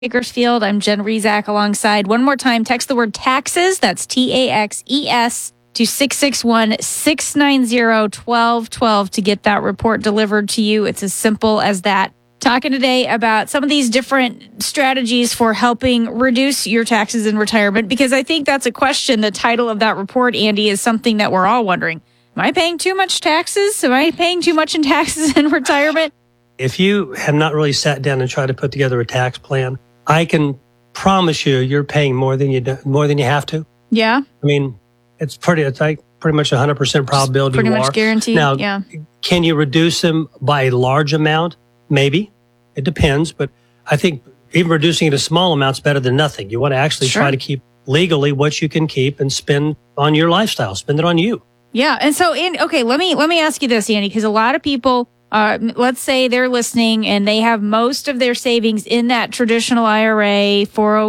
Bakersfield. I'm Jen Rezac alongside. One more time, text the word taxes. That's TAXES to 661-690-1212 to get that report delivered to you. It's as simple as that. Talking today about some of these different strategies for helping reduce your taxes in retirement, because I think that's a question. The title of that report, Andy, is something that we're all wondering. Am I paying too much taxes? Am I paying too much in taxes in retirement? If you have not really sat down and tried to put together a tax plan, I can promise you're paying more than you have to. Yeah. I mean, it's pretty much 100% probability. Pretty much guaranteed. Now, yeah. Can you reduce them by a large amount? Maybe. It depends. But I think even reducing it a small amount is better than nothing. You want to actually try to keep legally what you can keep and spend on your lifestyle. Spend it on you. Yeah. And so, let me ask you this, Andy, because a lot of people, let's say they're listening and they have most of their savings in that traditional IRA,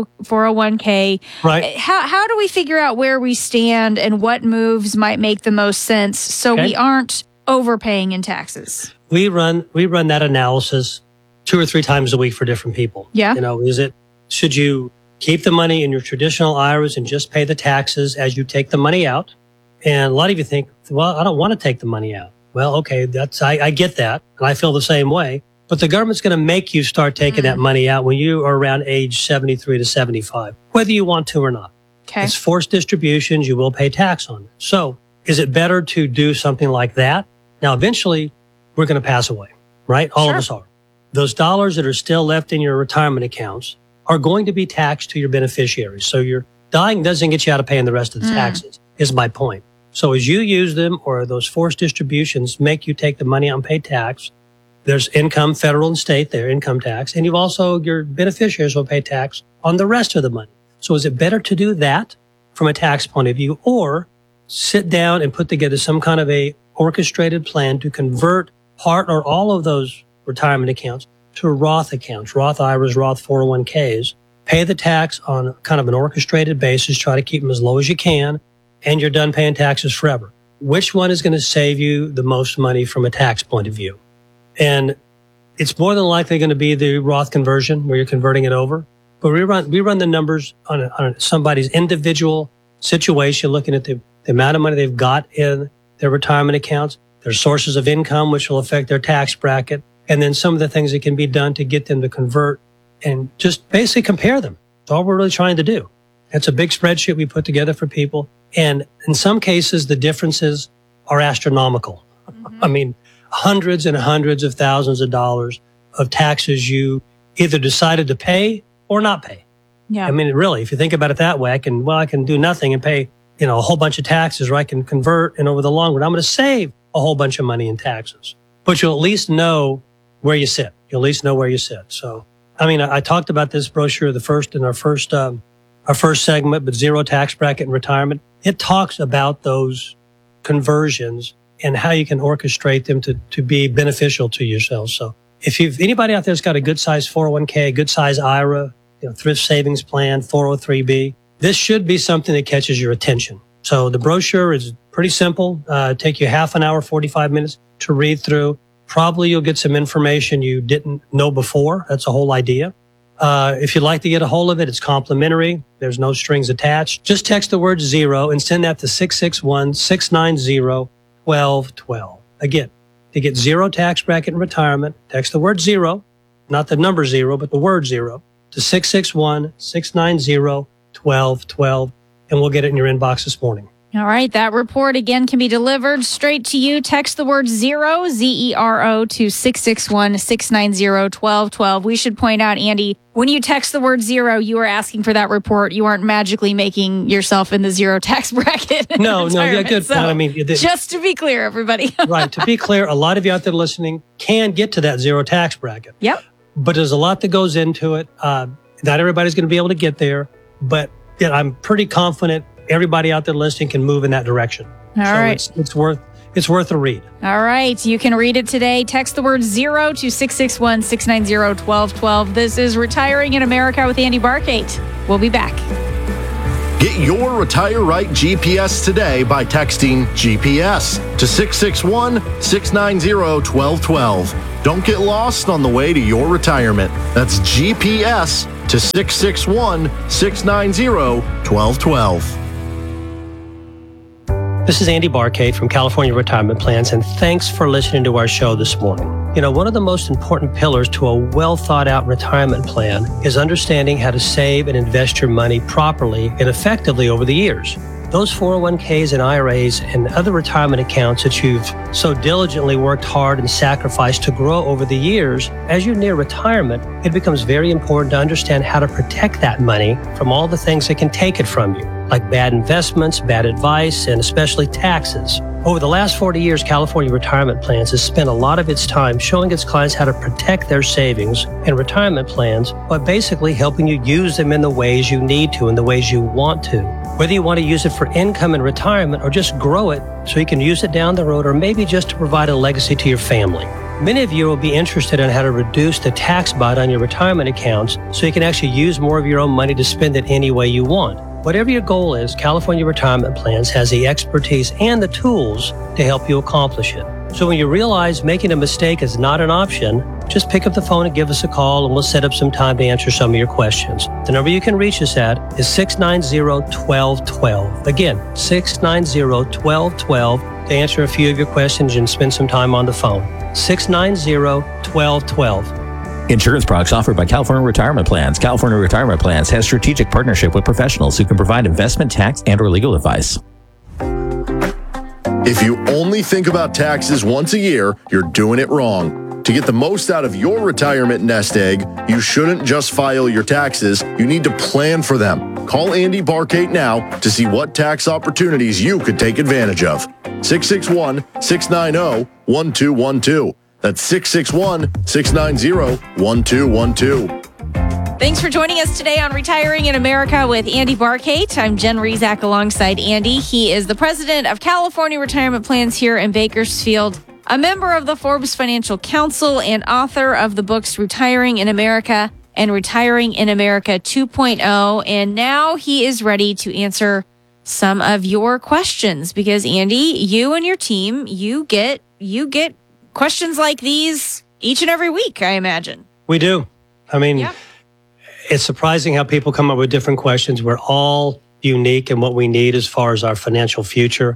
401k. Right. How do we figure out where we stand and what moves might make the most sense so we aren't overpaying in taxes? We run that analysis 2 or 3 times a week for different people. Yeah. Should you keep the money in your traditional IRAs and just pay the taxes as you take the money out? And a lot of you think, well, I don't want to take the money out. Well, okay, I get that, and I feel the same way. But the government's going to make you start taking that money out when you are around age 73 to 75, whether you want to or not. Okay. It's forced distributions. You will pay tax on it. So is it better to do something like that? Now, eventually, we're going to pass away, right? All of us are. Those dollars that are still left in your retirement accounts are going to be taxed to your beneficiaries. So your dying doesn't get you out of paying the rest of the taxes, is my point. So as you use them or those forced distributions make you take the money out and pay tax, there's income, federal and state, their income tax, and your beneficiaries will pay tax on the rest of the money. So is it better to do that from a tax point of view, or sit down and put together some kind of a orchestrated plan to convert part or all of those retirement accounts to Roth accounts, Roth IRAs, Roth 401ks, pay the tax on kind of an orchestrated basis, try to keep them as low as you can, and you're done paying taxes forever. Which one is going to save you the most money from a tax point of view? And it's more than likely going to be the Roth conversion where you're converting it over. But we run the numbers on somebody's individual situation, looking at the amount of money they've got in their retirement accounts, their sources of income, which will affect their tax bracket, and then some of the things that can be done to get them to convert and just basically compare them. That's all we're really trying to do. It's a big spreadsheet we put together for people. And in some cases, the differences are astronomical. I mean, hundreds and hundreds of thousands of dollars of taxes you either decided to pay or not pay. Yeah. I mean, really, if you think about it that way, I can do nothing and pay, a whole bunch of taxes, or I can convert, and over the long run, I'm going to save a whole bunch of money in taxes. But you'll at least know where you sit. You'll at least know where you sit. So, I mean, I talked about this brochure in our first segment, but zero tax bracket and retirement. It talks about those conversions and how you can orchestrate them to be beneficial to yourself. So if anybody out there's got a good size 401k, good size IRA, thrift savings plan, 403b, this should be something that catches your attention. So the brochure is pretty simple. Take you half an hour, 45 minutes to read through. Probably you'll get some information you didn't know before. That's the whole idea. If you'd like to get a hold of it, it's complimentary. There's no strings attached. Just text the word 0 and send that to 661-690-1212. Again, to get zero tax bracket and retirement, text the word 0, not the number 0, but the word 0, to 661-690-1212, and we'll get it in your inbox this morning. All right. That report, again, can be delivered straight to you. Text the word 0, Z-E-R-O, to 661-690-1212. We should point out, Andy, when you text the word 0, you are asking for that report. You aren't magically making yourself in the zero tax bracket. No, yeah, good. So, I mean, just to be clear, everybody. Right. To be clear, a lot of you out there listening can get to that zero tax bracket. Yep. But there's a lot that goes into it. Not everybody's going to be able to get there, but I'm pretty confident everybody out there listening can move in that direction. All right. It's worth a read. All right. You can read it today. Text the word 0 to 661-690-1212. This is Retiring in America with Andy Barkate. We'll be back. Get your Retire Right GPS today by texting GPS to 661-690-1212. Don't get lost on the way to your retirement. That's GPS to 661-690-1212. This is Andy Barkate from California Retirement Plans, and thanks for listening to our show this morning. You know, one of the most important pillars to a well-thought-out retirement plan is understanding how to save and invest your money properly and effectively over the years. Those 401ks and IRAs and other retirement accounts that you've so diligently worked hard and sacrificed to grow over the years, as you near retirement, it becomes very important to understand how to protect that money from all the things that can take it from you, like bad investments, bad advice, and especially taxes. Over the last 40 years, California Retirement Plans has spent a lot of its time showing its clients how to protect their savings and retirement plans by basically helping you use them in the ways you need to and the ways you want to. Whether you want to use it for income and retirement or just grow it so you can use it down the road or maybe just to provide a legacy to your family. Many of you will be interested in how to reduce the tax bite on your retirement accounts so you can actually use more of your own money to spend it any way you want. Whatever your goal is, California Retirement Plans has the expertise and the tools to help you accomplish it. So when you realize making a mistake is not an option, just pick up the phone and give us a call and we'll set up some time to answer some of your questions. The number you can reach us at is 690-1212. Again, 690-1212 to answer a few of your questions and spend some time on the phone. 690-1212. Insurance products offered by California Retirement Plans. California Retirement Plans has strategic partnership with professionals who can provide investment, tax, and/or legal advice. If you only think about taxes once a year, you're doing it wrong. To get the most out of your retirement nest egg, you shouldn't just file your taxes. You need to plan for them. Call Andy Barkate now to see what tax opportunities you could take advantage of. 661-690-1212. That's 661-690-1212. Thanks for joining us today on Retiring in America with Andy Barkate. I'm Jen Rezac alongside Andy. He is the president of California Retirement Plans here in Bakersfield, a member of the Forbes Financial Council, and author of the books Retiring in America and Retiring in America 2.0. And now he is ready to answer some of your questions because, Andy, you and your team, you get questions like these each and every week, I imagine. We do. I mean, It's surprising how people come up with different questions. We're all unique in what we need as far as our financial future.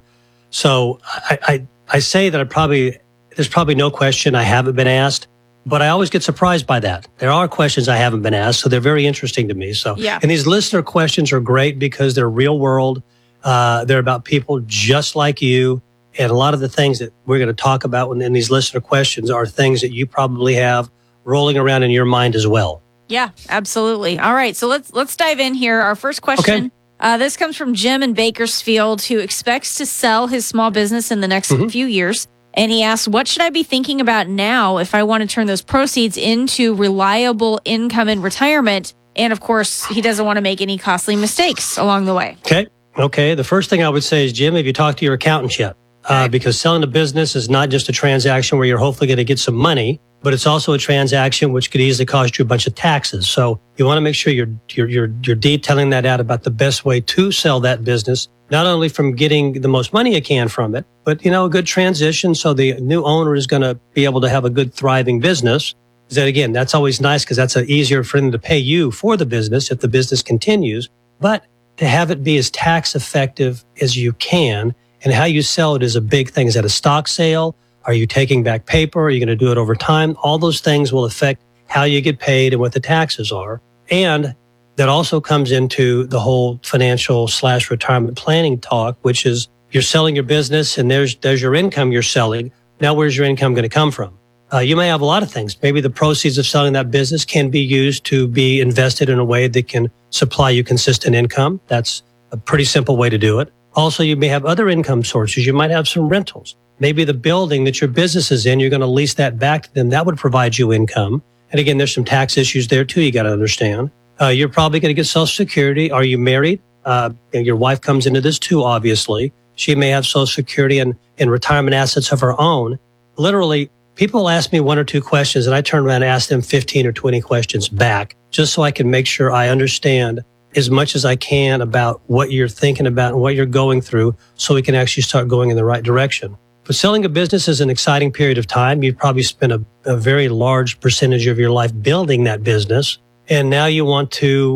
So I say that there's probably no question I haven't been asked, but I always get surprised by that. There are questions I haven't been asked, so they're very interesting to me. So, and these listener questions are great because they're real world. They're about people just like you. And a lot of the things that we're going to talk about in these listener questions are things that you probably have rolling around in your mind as well. Yeah, absolutely. All right, so let's dive in here. Our first question, this comes from Jim in Bakersfield, who expects to sell his small business in the next few years. And he asks, what should I be thinking about now if I want to turn those proceeds into reliable income in retirement? And of course, he doesn't want to make any costly mistakes along the way. Okay. The first thing I would say is, Jim, have you talked to your accountant yet? Because selling a business is not just a transaction where you're hopefully going to get some money, but it's also a transaction which could easily cost you a bunch of taxes. So you want to make sure you're detailing that out about the best way to sell that business, not only from getting the most money you can from it, but, a good transition so the new owner is going to be able to have a good, thriving business. That, again, that's always nice because that's easier for them to pay you for the business if the business continues. But to have it be as tax effective as you can, and how you sell it is a big thing. Is that a stock sale? Are you taking back paper? Are you going to do it over time? All those things will affect how you get paid and what the taxes are. And that also comes into the whole financial / retirement planning talk, which is you're selling your business and there's your income you're selling. Now, where's your income going to come from? You may have a lot of things. Maybe the proceeds of selling that business can be used to be invested in a way that can supply you consistent income. That's a pretty simple way to do it. Also, you may have other income sources. You might have some rentals. Maybe the building that your business is in, you're going to lease that back to them. That would provide you income. And again, there's some tax issues there too you got to understand. You're probably going to get Social Security. Are you married? Your wife comes into this too, obviously. She may have Social Security and retirement assets of her own. Literally, people ask me one or two questions and I turn around and ask them 15 or 20 questions back just so I can make sure I understand as much as I can about what you're thinking about and what you're going through so we can actually start going in the right direction. But selling a business is an exciting period of time. You've probably spent a very large percentage of your life building that business. And now you want to